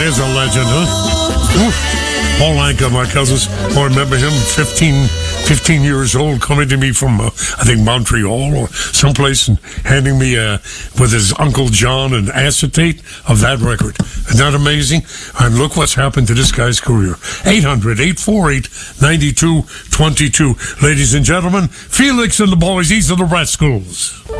There's a legend, huh? Oof. Paul Anka, my cousins. I remember him, 15 years old, coming to me from, I think, Montreal or someplace, and handing me, with his Uncle John, an acetate of that record. Isn't that amazing? And look what's happened to this guy's career. 800-848-9222. Ladies and gentlemen, Felix and the boys, these are the Rascals.